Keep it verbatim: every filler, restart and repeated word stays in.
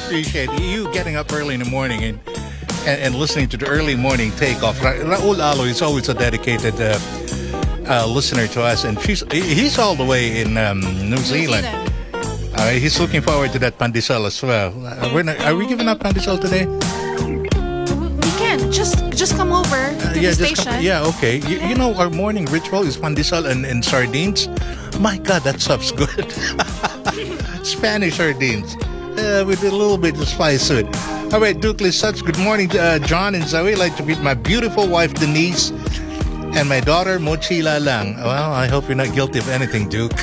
appreciate you getting up early in the morning and and, and listening to the early morning takeoff. Ra- Raul Alo is always a dedicated uh, uh, listener to us, and she's he's all the way in um, New, New Zealand. Zealand. Uh, he's looking forward to that pandesal as well. Uh, we're not, are we giving up pandesal today? We can just just come over Uh, to yeah, the just station. come, yeah, okay. You, you know, our morning ritual is pandesal and, and sardines. My God, that stuff's good. Spanish sardines uh, with a little bit of spice to it. All right, Duke Such. Good morning, uh, John and Zoe. I'd like to meet my beautiful wife, Denise, and my daughter, Mochila Lang. Well, I hope you're not guilty of anything, Duke.